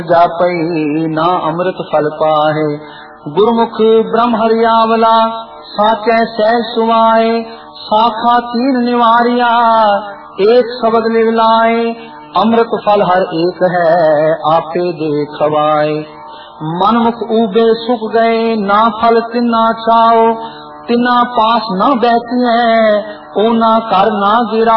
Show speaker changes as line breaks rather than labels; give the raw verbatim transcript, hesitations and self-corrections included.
जापई ना अमृत फल पाहे। गुरमुख ब्रह्म हरियावला साचे सह सुवाए। शाखा तीन निवारिया एक शब्द लिवलाए। अमृत फल हर एक है आपे देखवाए। मनमुख ऊबे सुख गए ना फल तिना चाओ। तिना पास न बैठी है ओ ना कर ना गिरा।